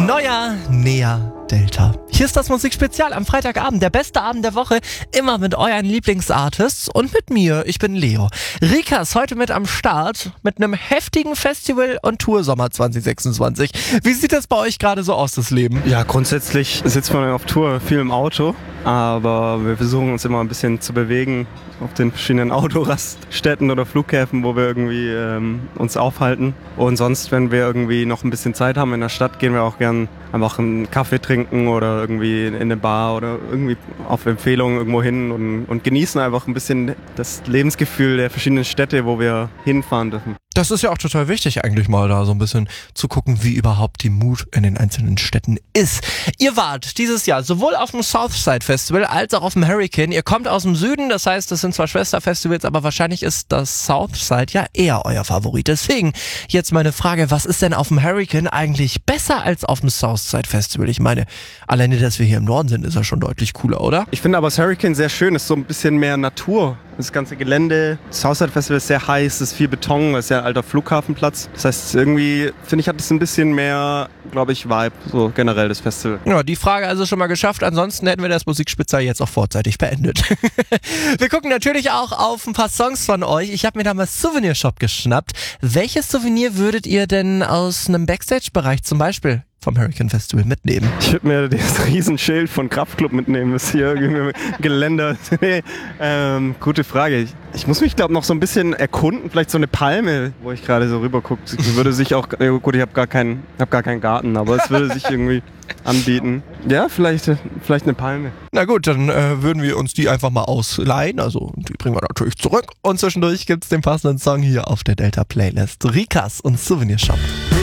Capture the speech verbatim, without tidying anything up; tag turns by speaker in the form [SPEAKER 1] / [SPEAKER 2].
[SPEAKER 1] Neujahr, näher, Delta. Hier ist das Musikspezial am Freitagabend, der beste Abend der Woche, immer mit euren Lieblingsartists und mit mir, ich bin Leo. Rika ist heute mit am Start mit einem heftigen Festival- und Toursommer zwanzig sechsundzwanzig. Wie sieht das bei euch gerade so aus, das Leben?
[SPEAKER 2] Ja, grundsätzlich sitzt man auf Tour viel im Auto, aber wir versuchen uns immer ein bisschen zu bewegen auf den verschiedenen Autoraststätten oder Flughäfen, wo wir irgendwie ähm, uns aufhalten. Und sonst, wenn wir irgendwie noch ein bisschen Zeit haben in der Stadt, gehen wir auch gern einfach einen Kaffee trinken oder irgendwie in eine Bar oder irgendwie auf Empfehlung irgendwo hin und, und genießen einfach ein bisschen das Lebensgefühl der verschiedenen Städte, wo wir hinfahren dürfen.
[SPEAKER 1] Das ist ja auch total wichtig, eigentlich mal da so ein bisschen zu gucken, wie überhaupt die Mut in den einzelnen Städten ist. Ihr wart dieses Jahr sowohl auf dem Southside Festival als auch auf dem Hurricane. Ihr kommt aus dem Süden, das heißt, das sind zwar Schwesterfestivals, aber wahrscheinlich ist das Southside ja eher euer Favorit. Deswegen jetzt meine Frage, was ist denn auf dem Hurricane eigentlich besser als auf dem Southside Festival? Ich meine, alleine, dass wir hier im Norden sind, ist ja schon deutlich cooler, oder?
[SPEAKER 2] Ich finde aber das Hurricane sehr schön, es ist so ein bisschen mehr Natur. Das ganze Gelände, das Southside Festival ist sehr heiß, es ist viel Beton, es ist ja ein alter Flughafenplatz. Das heißt, irgendwie, finde ich, hat es ein bisschen mehr, glaube ich, Vibe, so generell das Festival.
[SPEAKER 1] Ja, die Frage also schon mal geschafft. Ansonsten hätten wir das Musikspezial jetzt auch vorzeitig beendet. Wir gucken natürlich auch auf ein paar Songs von euch. Ich habe mir da mal Souvenirshop geschnappt. Welches Souvenir würdet ihr denn aus einem Backstage-Bereich zum Beispiel vom Hurricane Festival mitnehmen?
[SPEAKER 2] Ich würde mir das Riesenschild von Kraftklub mitnehmen, das hier irgendwie Geländer. nee, ähm, gute Frage. Ich, ich muss mich, glaube ich, noch so ein bisschen erkunden. Vielleicht so eine Palme, wo ich gerade so rüber gucke. Würde sich auch, ja, gut, ich habe gar keinen, hab gar keinen Garten, aber es würde sich irgendwie anbieten. Ja, vielleicht, vielleicht eine Palme.
[SPEAKER 1] Na gut, dann äh, würden wir uns die einfach mal ausleihen. Also die bringen wir natürlich zurück. Und zwischendurch gibt's den passenden Song hier auf der Delta Playlist. Rikas und Souvenirshop.